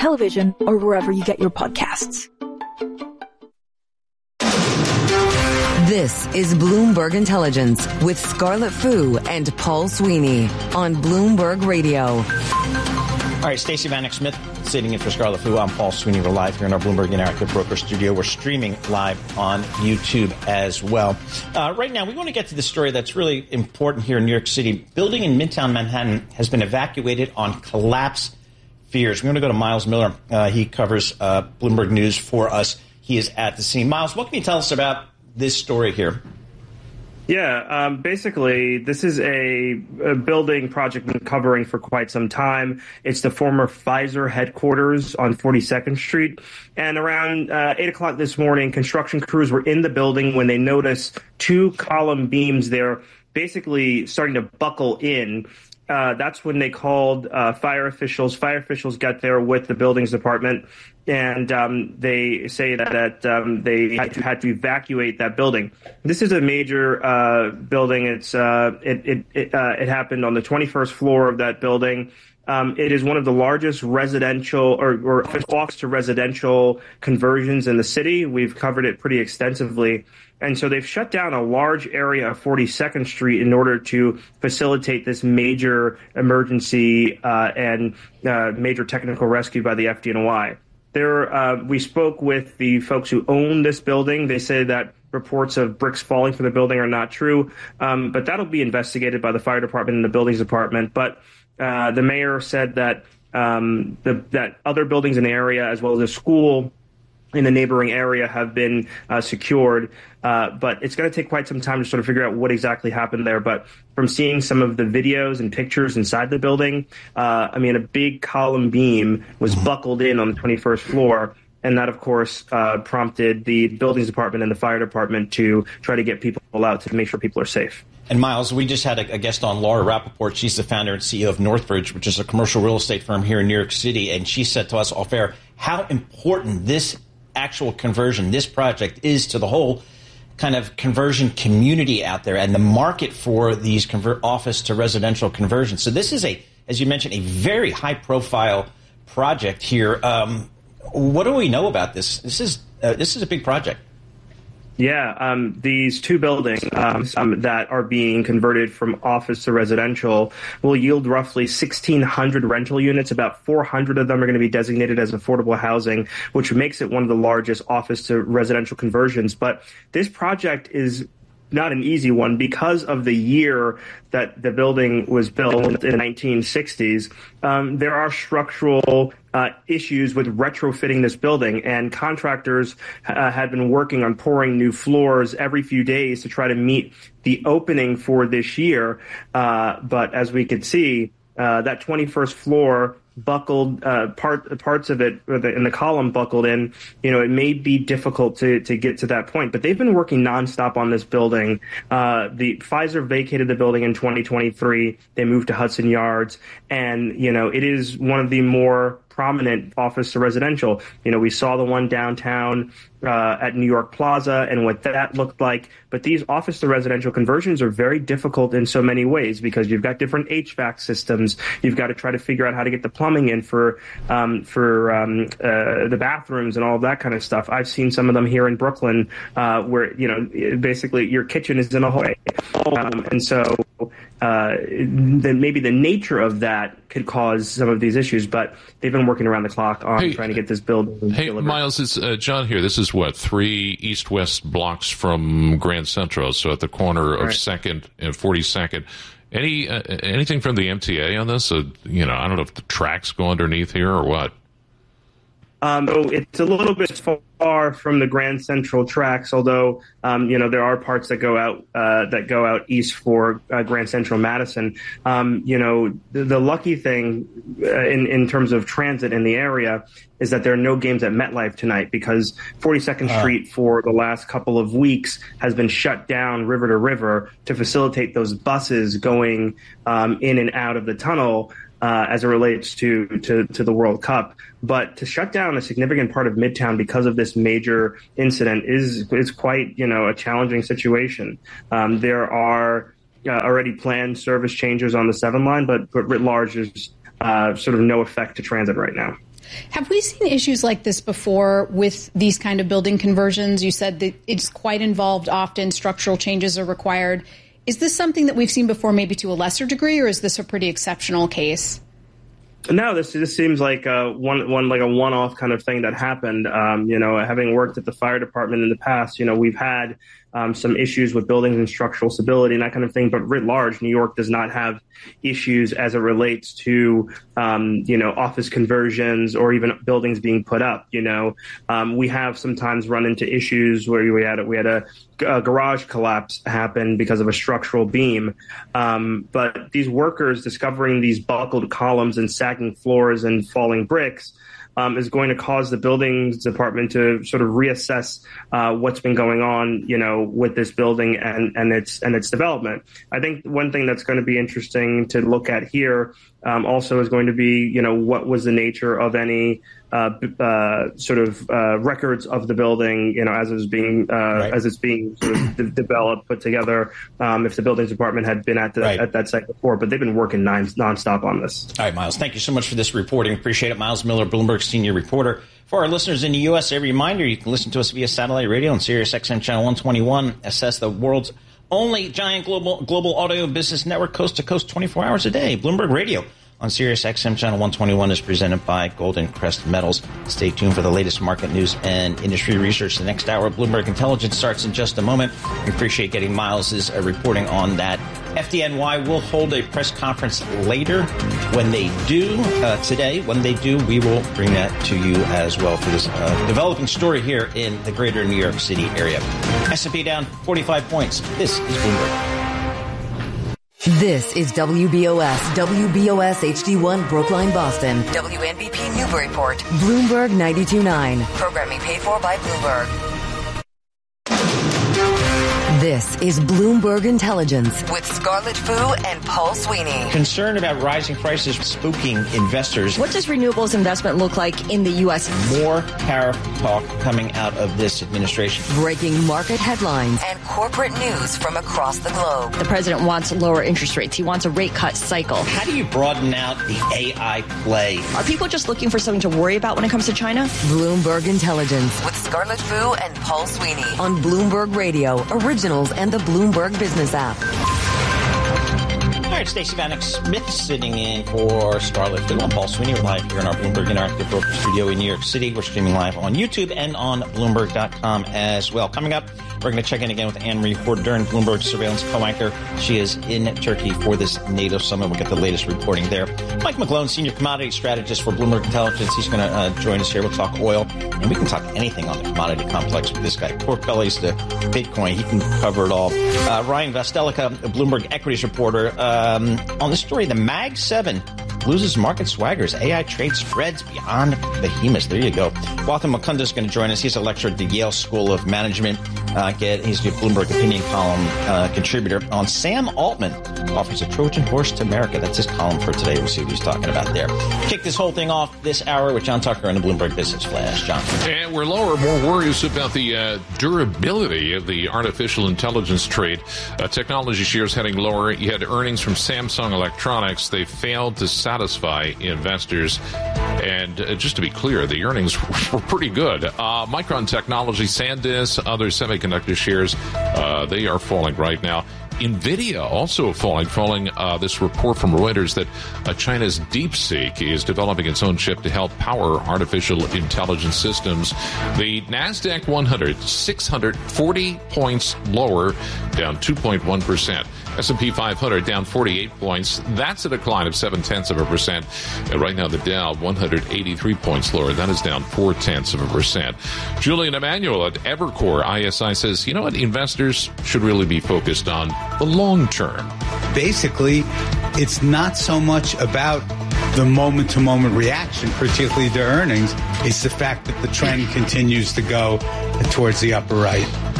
television, or wherever you get your podcasts. This is Bloomberg Intelligence with Scarlett Fu and Paul Sweeney on Bloomberg Radio. All right, Stacey Vanek Smith sitting in for Scarlett Fu. I'm Paul Sweeney. We're live here in our Bloomberg Interactive Broker Studio. We're streaming live on YouTube as well. Right now, we want to get to the story that's really important here in New York City. Building in Midtown Manhattan has been evacuated on collapse fears. We're going to go to Miles Miller. He covers Bloomberg News for us. He is at the scene. Miles, what can you tell us about this story here? Yeah, basically, this is a building project been covering for quite some time. It's the former Pfizer headquarters on 42nd Street. And around 8 o'clock this morning, construction crews were in the building when they noticed two column beams there basically starting to buckle in. That's when they called fire officials. Fire officials got there with the buildings department, and they say that they had to evacuate that building. This is a major building. It happened on the 21st floor of that building. It is one of the largest residential or office to residential conversions in the city. We've covered it pretty extensively. And so they've shut down a large area of 42nd Street in order to facilitate this major emergency and major technical rescue by the FDNY. We spoke with the folks who own this building. They say that reports of bricks falling from the building are not true, but that'll be investigated by the fire department and the buildings department. But the mayor said that that other buildings in the area, as well as a school in the neighboring area, have been secured. But it's going to take quite some time to sort of figure out what exactly happened there. But from seeing some of the videos and pictures inside the building, a big column beam was buckled in on the 21st floor. And that, of course, prompted the buildings department and the fire department to try to get people out to make sure people are safe. And Miles, we just had a guest on, Laura Rappaport. She's the founder and CEO of Northbridge, which is a commercial real estate firm here in New York City. And she said to us off air how important this actual conversion, this project, is to the whole kind of conversion community out there and the market for these office to residential conversions. So this is as you mentioned, a very high profile project here. What do we know about this? This is a big project. Yeah, these two buildings that are being converted from office to residential will yield roughly 1,600 rental units. About 400 of them are going to be designated as affordable housing, which makes it one of the largest office to residential conversions. But this project is not an easy one because of the year that the building was built in the 1960s. There are structural issues with retrofitting this building, and contractors had been working on pouring new floors every few days to try to meet the opening for this year. But as we could see, that 21st floor buckled, parts of it in the column buckled in. It may be difficult to get to that point, but they've been working nonstop on this building. The Pfizer vacated the building in 2023. They moved to Hudson Yards, and it is one of the more prominent office to residential. We saw the one downtown at New York Plaza and what that looked like. But these office to residential conversions are very difficult in so many ways because you've got different HVAC systems. You've got to try to figure out how to get the plumbing in for the bathrooms and all of that kind of stuff. I've seen some of them here in Brooklyn where, basically your kitchen is in a hallway. And so then maybe the nature of that could cause some of these issues, but they've been working around the clock on trying to get this building delivered. Miles, it's John here. This is 3 east-west blocks from Grand Central, so at the corner of 2nd and 42nd. Anything from the MTA on this? I don't know if the tracks go underneath here or what. It's a little bit far from the Grand Central tracks, although there are parts that go out east for Grand Central Madison. The lucky thing in terms of transit in the area is that there are no games at MetLife tonight because 42nd Street for the last couple of weeks has been shut down river to river to facilitate those buses going in and out of the tunnel. As it relates to the World Cup. But to shut down a significant part of Midtown because of this major incident is quite, a challenging situation. There are already planned service changes on the 7 line, but writ large, there's sort of no effect to transit right now. Have we seen issues like this before with these kind of building conversions? You said that it's quite involved often, structural changes are required. Is this something that we've seen before, maybe to a lesser degree, or is this a pretty exceptional case? No, this seems like a one-off kind of thing that happened. Having worked at the fire department in the past, we've had some issues with buildings and structural stability and that kind of thing. But writ large, New York does not have issues as it relates to, office conversions or even buildings being put up. We have sometimes run into issues where we had a garage collapse happen because of a structural beam. But these workers discovering these buckled columns and sagging floors and falling bricks is going to cause the buildings department to sort of reassess what's been going on, with this building and its development. I think one thing that's going to be interesting to look at here also is going to be, what was the nature of any records of the building, as it's being sort of developed, put together. If the buildings department had been at that site before, but they've been working nonstop on this. All right, Miles, thank you so much for this reporting. Appreciate it. Miles Miller, Bloomberg senior reporter. For our listeners in the U.S., a reminder, you can listen to us via satellite radio on Sirius XM channel 121. Assess the world's only giant global audio business network, coast to coast, 24 hours a day. Bloomberg Radio on Sirius XM channel 121 is presented by Golden Crest Metals. Stay tuned for the latest market news and industry research. The next hour of Bloomberg Intelligence starts in just a moment. We appreciate getting Miles's reporting on that. FDNY will hold a press conference later. When they do, we will bring that to you as well for this developing story here in the greater New York City area. S&P down 45 points. This is Bloomberg. This is WBOS HD1 Brookline, Boston. WNBP Newburyport. Bloomberg 92.9. Programming paid for by Bloomberg. This is Bloomberg Intelligence with Scarlett Fu and Paul Sweeney. Concern about rising prices spooking investors. What does renewables investment look like in the U.S.? More tariff talk coming out of this administration. Breaking market headlines and corporate news from across the globe. The president wants lower interest rates. He wants a rate cut cycle. How do you broaden out the AI play? Are people just looking for something to worry about when it comes to China? Bloomberg Intelligence with Scarlett Fu and Paul Sweeney on Bloomberg Radio, Originals and the Bloomberg Business app. All right, Stacey Vanek Smith sitting in for Scarlett Fu. I'm Paul Sweeney. We're live here in our Bloomberg Interactive Broker Studio in New York City. We're streaming live on YouTube and on Bloomberg.com as well. Coming up, we're going to check in again with Anne-Marie Horder-Dern, Bloomberg surveillance co-anchor. She is in Turkey for this NATO summit. We'll get the latest reporting there. Mike McGlone, senior commodity strategist for Bloomberg Intelligence. He's going to join us here. We'll talk oil, and we can talk anything on the commodity complex with this guy. Pork bellies to Bitcoin. He can cover it all. Ryan Vastelica, a Bloomberg equities reporter, on the story, the Mag 7 loses market swaggers. AI trade spreads beyond behemoths. There you go. Walter Mukunda is going to join us. He's a lecturer at the Yale School of Management. He's the Bloomberg Opinion column contributor on Sam Altman offers a Trojan horse to America. That's his column for today. We'll see what he's talking about there. Kick this whole thing off this hour with John Tucker on the Bloomberg Business Flash. John. And we're more worries about the durability of the artificial intelligence trade. Technology shares heading lower. You had earnings from Samsung Electronics. They failed to satisfy investors. And just to be clear, the earnings were pretty good. Micron Technology, SanDisk, other semiconductor shares, they are falling right now. NVIDIA also falling. This report from Reuters that China's DeepSeek is developing its own chip to help power artificial intelligence systems. The NASDAQ 100, 640 points lower, down 2.1%. S&P 500 down 48 points. That's a decline of 0.7%. And right now the Dow 183 points lower. That is down 0.4%. Julian Emanuel at Evercore ISI says, you know what, investors should really be focused on the long term. Basically, it's not so much about the moment-to-moment reaction, particularly to earnings. It's the fact that the trend continues to go towards the upper right.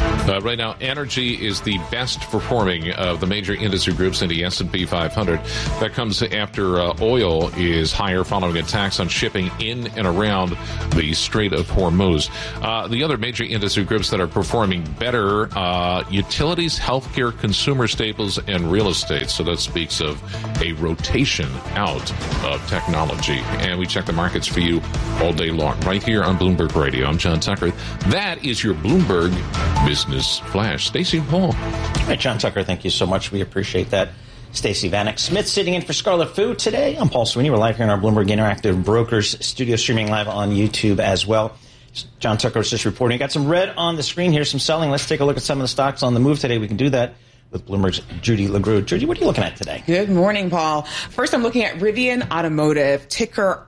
Right now, energy is the best performing of the major industry groups in the S&P 500. That comes after oil is higher following attacks on shipping in and around the Strait of Hormuz. The other major industry groups that are performing better, utilities, healthcare, consumer staples, and real estate. So that speaks of a rotation out of technology. And we check the markets for you all day long, right here on Bloomberg Radio. I'm John Tucker. That is your Bloomberg Business Flash. Stacey Hall. All right, John Tucker, thank you so much. We appreciate that. Stacey Vanek Smith sitting in for Scarlet Fu today. I'm Paul Sweeney. We're live here in our Bloomberg Interactive Brokers studio, streaming live on YouTube as well. John Tucker was just reporting. Got some red on the screen here, some selling. Let's take a look at some of the stocks on the move today. We can do that with Bloomberg's Judy LaGrue. Judy, what are you looking at today? Good morning, Paul. First, I'm looking at Rivian Automotive, ticker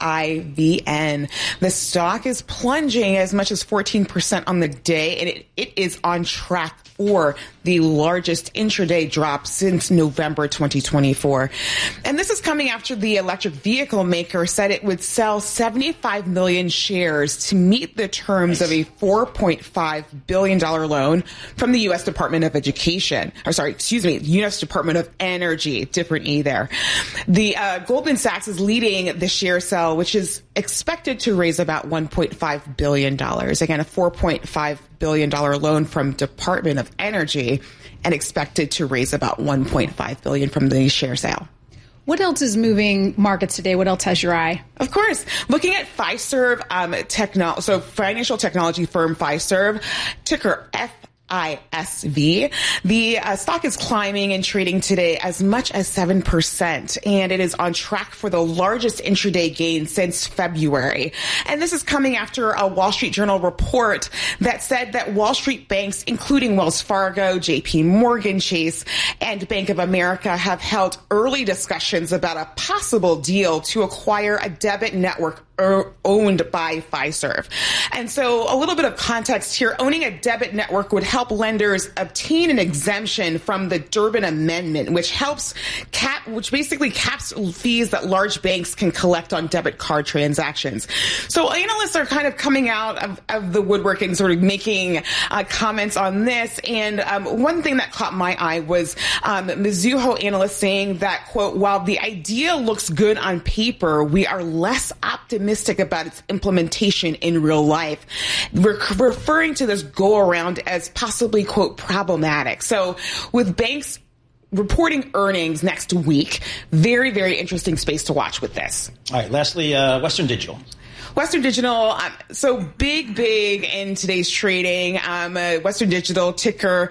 RIVN. The stock is plunging as much as 14% on the day, and it is on track for the largest intraday drop since November 2024. And this is coming after the electric vehicle maker said it would sell 75 million shares to meet the terms of a $4.5 billion loan from the U.S. Department of Education. U.S. Department of Energy, different E there. The Goldman Sachs is leading the share sale, which is expected to raise about $1.5 billion. Again, a $4.5 billion loan from Department of Energy, and expected to raise about $1.5 billion from the share sale. What else is moving markets today? What else has your eye? Of course. Looking at Fiserv, so financial technology firm Fiserv, ticker FISV. The stock is climbing and trading today as much as 7%, and it is on track for the largest intraday gain since February. And this is coming after a Wall Street Journal report that said that Wall Street banks, including Wells Fargo, JP Morgan Chase, and Bank of America, have held early discussions about a possible deal to acquire a debit network owned by Fiserv. And so a little bit of context here. Owning a debit network would help lenders obtain an exemption from the Durbin Amendment, which basically caps fees that large banks can collect on debit card transactions. So analysts are kind of coming out of the woodwork and sort of making comments on this. And one thing that caught my eye was Mizuho analysts saying that, quote, while the idea looks good on paper, we are less optimistic about its implementation in real life. We're referring to this go around as possibly, quote, problematic. So with banks reporting earnings next week, very, very interesting space to watch with this. All right. Lastly, Western Digital. Western Digital, so big in today's trading. Western Digital, ticker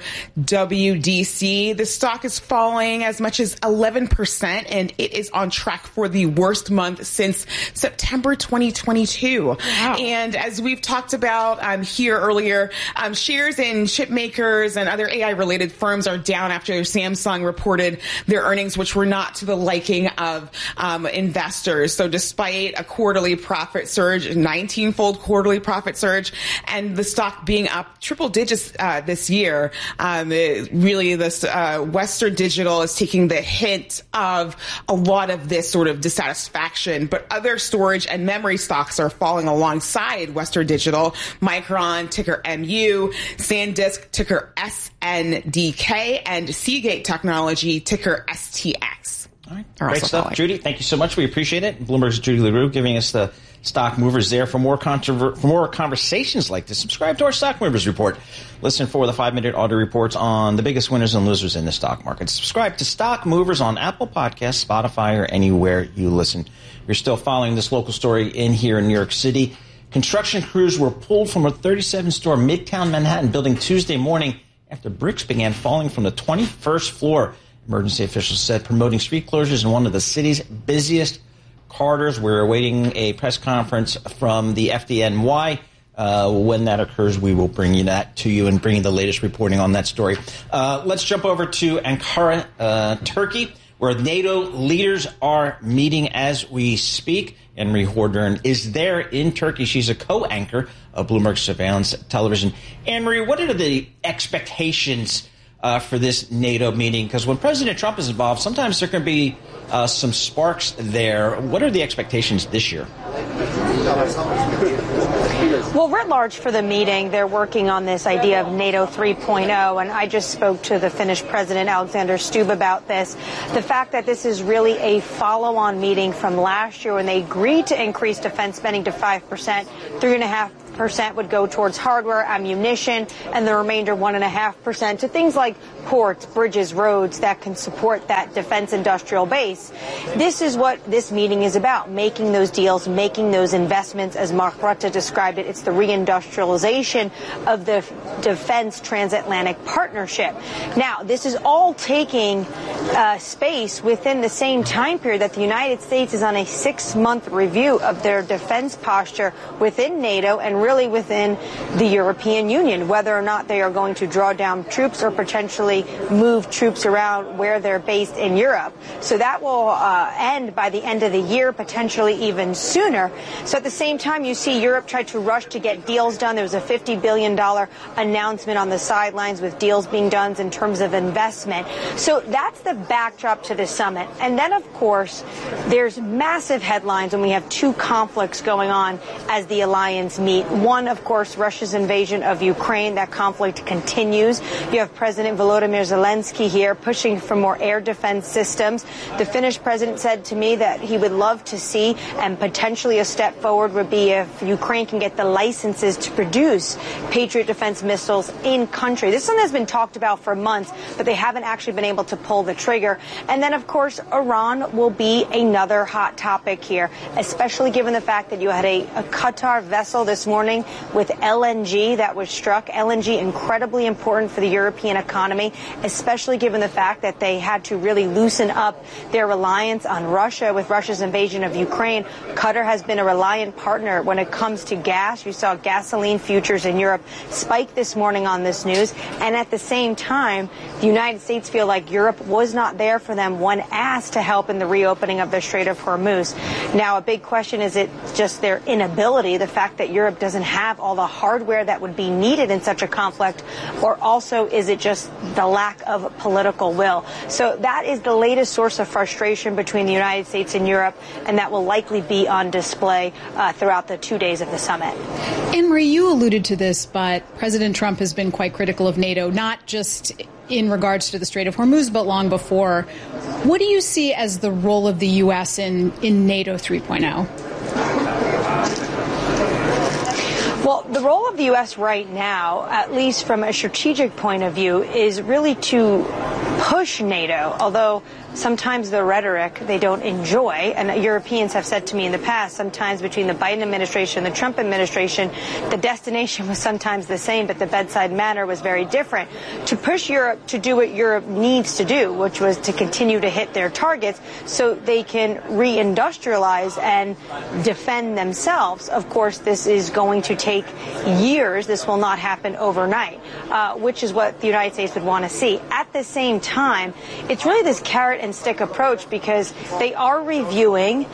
WDC. The stock is falling as much as 11%, and it is on track for the worst month since September 2022. Wow. And as we've talked about here earlier, shares in chip makers and other AI-related firms are down after Samsung reported their earnings, which were not to the liking of investors. So despite a quarterly profit surge, 19-fold quarterly profit surge, and the stock being up triple digits this year, this Western Digital is taking the hint of a lot of this sort of dissatisfaction. But other storage and memory stocks are falling alongside Western Digital. Micron, ticker MU, SanDisk, ticker SNDK, and Seagate Technology, ticker STX. All right. Great stuff, Judy. Thank you so much. We appreciate it. Bloomberg's Judy LaGrue giving us the stock movers there. For more conversations like this, subscribe to our Stock Movers Report. Listen for the 5-minute audio reports on the biggest winners and losers in the stock market. Subscribe to Stock Movers on Apple Podcasts, Spotify, or anywhere you listen. You're still following this local story here in New York City. Construction crews were pulled from a 37-story Midtown Manhattan building Tuesday morning after bricks began falling from the 21st floor. Emergency officials said promoting street closures in one of the city's busiest corridors. We're awaiting a press conference from the FDNY. When that occurs, we will bring you that to you and bring you the latest reporting on that story. Let's jump over to Ankara, Turkey, where NATO leaders are meeting as we speak. Henry Hordern is there in Turkey. She's a co-anchor of Bloomberg Surveillance Television. Henry, what are the expectations for this NATO meeting? Because when President Trump is involved, sometimes there can be some sparks there. What are the expectations this year? Well, writ large for the meeting, they're working on this idea of NATO 3.0, and I just spoke to the Finnish President Alexander Stubb about this. The fact that this is really a follow-on meeting from last year when they agreed to increase defense spending to 5%, 3.5% would go towards hardware, ammunition, and the remainder 1.5% to things like ports, bridges, roads that can support that defense industrial base. This is what this meeting is about, making those deals, making those investments. As Mark Rutte described it, it's the reindustrialization of the defense transatlantic partnership. Now, this is all taking space within the same time period that the United States is on a 6-month review of their defense posture within NATO and really within the European Union, whether or not they are going to draw down troops or potentially move troops around where they're based in Europe. So that will end by the end of the year, potentially even sooner. So at the same time, you see Europe try to rush to get deals done. There was a $50 billion announcement on the sidelines with deals being done in terms of investment. So that's the backdrop to the summit. And then, of course, there's massive headlines when we have two conflicts going on as the alliance meet. One, of course, Russia's invasion of Ukraine. That conflict continues. You have President Volodymyr Zelensky here pushing for more air defense systems. The Finnish president said to me that he would love to see, and potentially a step forward would be if Ukraine can get the licenses to produce Patriot defense missiles in country. This one has been talked about for months, but they haven't actually been able to pull the trigger. And then, of course, Iran will be another hot topic here, especially given the fact that you had a Qatar vessel this morning with LNG that was struck. LNG incredibly important for the European economy, especially given the fact that they had to really loosen up their reliance on Russia with Russia's invasion of Ukraine. Qatar has been a reliant partner when it comes to gas. You saw gasoline futures in Europe spike this morning on this news. And at the same time, the United States feel like Europe was not there for them when asked to help in the reopening of the Strait of Hormuz. Now, a big question, is it just their inability, the fact that Europe doesn't have all the hardware that would be needed in such a conflict, or also is it just the lack of political will? So that is the latest source of frustration between the United States and Europe, and that will likely be on display throughout the 2 days of the summit. Anne-Marie, you alluded to this, but President Trump has been quite critical of NATO, not just in regards to the Strait of Hormuz, but long before. What do you see as the role of the U.S. in NATO 3.0? Well, the role of the U.S. right now, at least from a strategic point of view, is really to push NATO, although sometimes the rhetoric they don't enjoy, and Europeans have said to me in the past, sometimes between the Biden administration and the Trump administration, the destination was sometimes the same, but the bedside manner was very different. To push Europe to do what Europe needs to do, which was to continue to hit their targets so they can reindustrialize and defend themselves. Of course, this is going to take years. This will not happen overnight, which is what the United States would want to see. At the same time, it's really this carrot and stick approach, because they are reviewing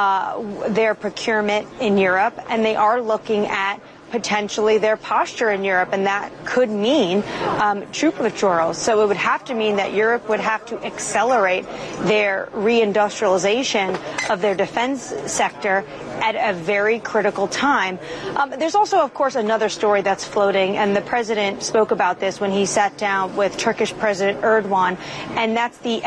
their procurement in Europe, and they are looking at potentially their posture in Europe, and that could mean troop withdrawals. So it would have to mean that Europe would have to accelerate their reindustrialization of their defense sector at a very critical time. There's also, of course, another story that's floating, and the president spoke about this when he sat down with Turkish President Erdogan, and that's the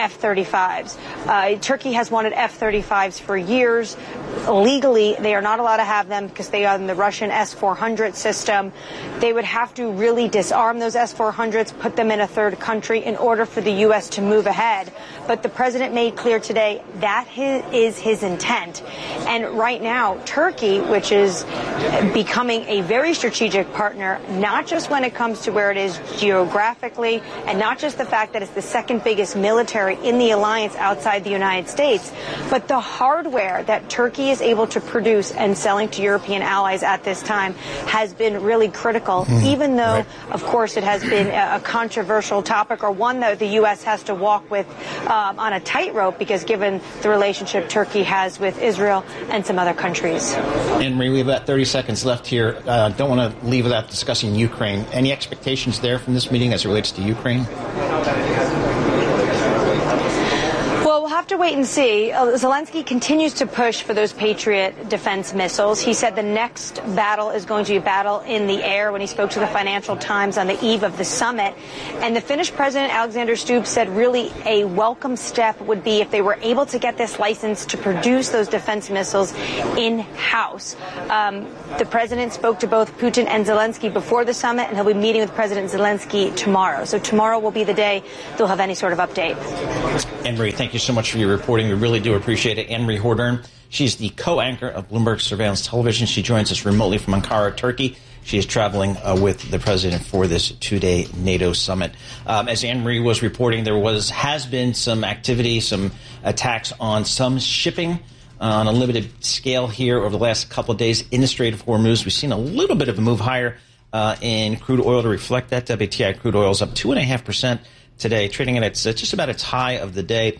F-35s. Turkey has wanted F-35s for years. Legally, they are not allowed to have them because they are in the Russian S-400 system. They would have to really disarm those S-400s, put them in a third country in order for the U.S. to move ahead. But the president made clear today that is his intent. And right now, Turkey, which is becoming a very strategic partner, not just when it comes to where it is geographically, and not just the fact that it's the second biggest military in the alliance outside the United States, but the hardware that Turkey is able to produce and selling to European allies at this time has been really critical, even though, of course, it has been a controversial topic, or one that the U.S. has to walk with on a tightrope, because given the relationship Turkey has with Israel and some other countries. Anne-Marie, we have about 30 seconds left here. Don't want to leave without discussing Ukraine. Any expectations there from this meeting as it relates to Ukraine? Well, we'll have to wait and see. Zelensky continues to push for those Patriot defense missiles. He said the next battle is going to be a battle in the air when he spoke to the Financial Times on the eve of the summit. And the Finnish president, Alexander Stubb, said really a welcome step would be if they were able to get this license to produce those defense missiles in-house. The president spoke to both Putin and Zelensky before the summit, and he'll be meeting with President Zelensky tomorrow. So tomorrow will be the day they'll have any sort of update. Anne-Marie, thank you so much for your reporting. We really do appreciate it. Anne-Marie Hordern, she's the co-anchor of Bloomberg Surveillance Television. She joins us remotely from Ankara, Turkey. She is traveling with the president for this two-day NATO summit. As Anne-Marie was reporting, has been some activity, some attacks on some shipping on a limited scale here over the last couple of days in the Strait of Hormuz. We've seen a little bit of a move higher in crude oil to reflect that. WTI crude oil is up 2.5% today, trading at just about its high of the day,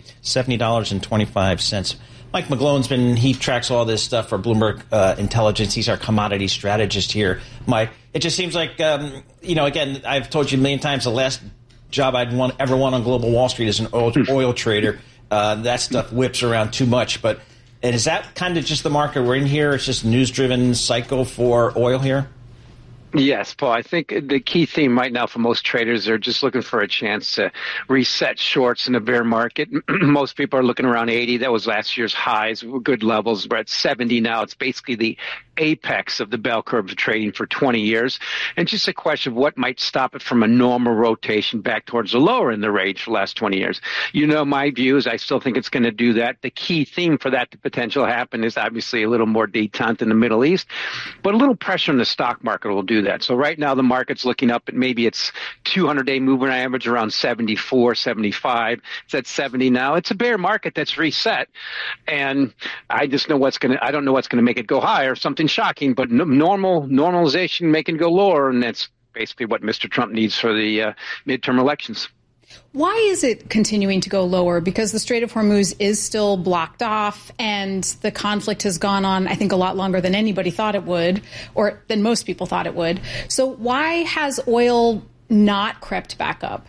$70.25. Mike McGlone's he tracks all this stuff for Bloomberg Intelligence. He's our commodity strategist here. Mike, it just seems like, again, I've told you a million times, the last job I'd ever want on Global Wall Street is an oil trader. That stuff whips around too much, and is that kind of just the market we're in here? It's just a news-driven cycle for oil here? Yes, Paul. I think the key theme right now for most traders are just looking for a chance to reset shorts in a bear market. Most people are looking around 80. That was last year's highs. Good levels. We're at 70 now. It's basically the apex of the bell curve of trading for 20 years. And just a question of what might stop it from a normal rotation back towards the lower in the range for the last 20 years. My view is I still think it's going to do that. The key theme for that to potentially happen is obviously a little more detente in the Middle East, but a little pressure in the stock market will do that. So right now the market's looking up at maybe its 200-day moving average around 74, 75. It's at 70 now. It's a bear market that's reset, and I don't know what's going to make it go higher. Something shocking, but normalization making it go lower, and that's basically what Mr. Trump needs for the midterm elections. Why is it continuing to go lower? Because the Strait of Hormuz is still blocked off, and the conflict has gone on, I think, a lot longer than anybody thought it would, or than most people thought it would. So why has oil not crept back up?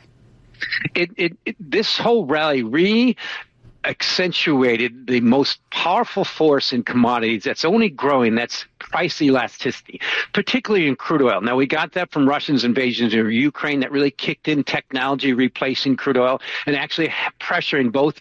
This whole rally accentuated the most powerful force in commodities that's only growing, that's price elasticity, particularly in crude oil. Now, we got that from Russia's invasion of Ukraine that really kicked in technology replacing crude oil and actually pressuring both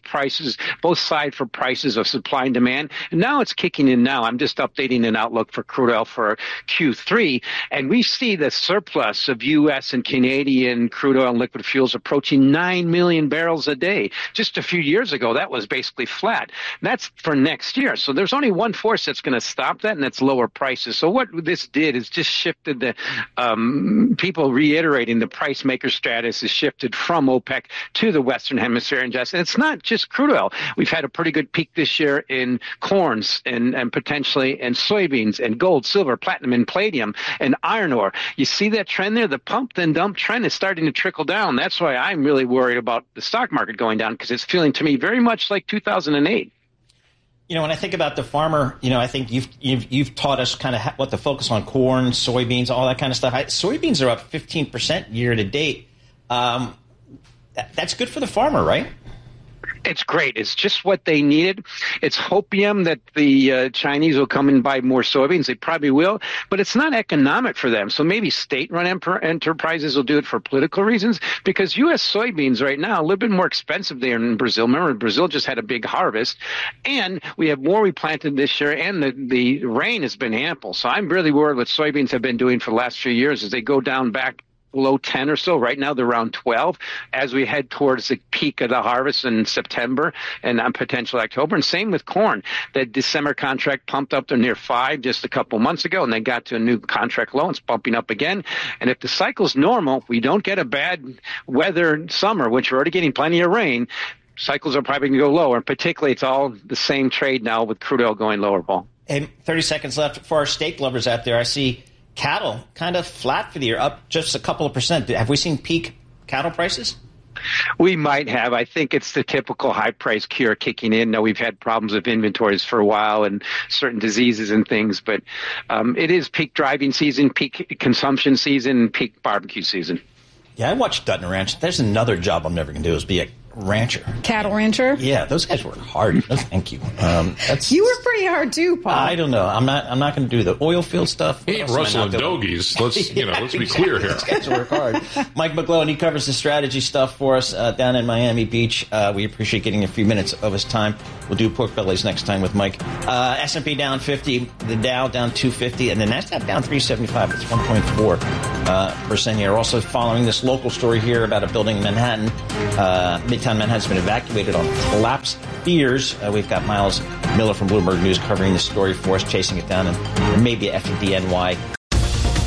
sides for prices of supply and demand. And now it's kicking in now. I'm just updating an outlook for crude oil for Q3, and we see the surplus of U.S. and Canadian crude oil and liquid fuels approaching 9 million barrels a day. Just a few years ago, that was basically flat. And that's for next year. So there's only one force that's going to stop that, and that's lower prices. So what this did is just shifted the people reiterating the price maker status is shifted from OPEC to the Western Hemisphere. And it's not just crude oil. We've had a pretty good peak this year in corns and potentially in soybeans and gold, silver, platinum, and palladium and iron ore. You see that trend there? The pump then dump trend is starting to trickle down. That's why I'm really worried about the stock market going down, because it's feeling to me very much like 2008. When I think about the farmer, I think you've taught us kind of what to focus on: corn, soybeans, all that kind of stuff. Soybeans are up 15% year to date. That's good for the farmer, right? It's great. It's just what they needed. It's hopium that the Chinese will come and buy more soybeans. They probably will, but it's not economic for them. So maybe state-run enterprises will do it for political reasons, because U.S. soybeans right now are a little bit more expensive there in Brazil. Remember, Brazil just had a big harvest, and we have more we planted this year, and the rain has been ample. So I'm really worried what soybeans have been doing for the last few years as they go down back below 10 or so. Right now, they're around 12 as we head towards the peak of the harvest in September and potentially October. And same with corn. The December contract pumped up to near 5 just a couple months ago, and they got to a new contract low. It's bumping up again. And if the cycle's normal, we don't get a bad weather summer, which we're already getting plenty of rain, cycles are probably going to go lower. And particularly, it's all the same trade now with crude oil going lower, Paul. Hey, 30 seconds left. For our steak lovers out there, I see cattle kind of flat for the year, up just a couple of percent. Have we seen peak cattle prices? We might have. I think it's the typical high price cure kicking in. Now, we've had problems with inventories for a while and certain diseases and things, but it is peak driving season, peak consumption season, peak barbecue season. Yeah, I watched Dutton Ranch. There's another job I'm never going to do, is be a rancher. Cattle rancher? Yeah, those guys work hard. No, thank you. You work pretty hard too, Paul. I don't know. I'm not going to do the oil field stuff. He ain't rustling doggies. Let's be clear here. Those guys work hard. Mike McGlone, he covers the strategy stuff for us down in Miami Beach. We appreciate getting a few minutes of his time. We'll do pork bellies next time with Mike. S&P down 50, the Dow down 250, and the Nasdaq down 375. It's 1.4% here. Also following this local story here about a building in Manhattan. Midtown Manhattan's been evacuated on collapse fears. We've got Miles Miller from Bloomberg News covering this story for us, chasing it down, and maybe FDNY